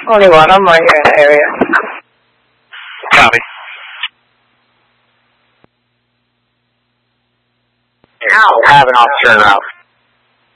Only one. I'm right here in the area. Copy. Now have an officer in route.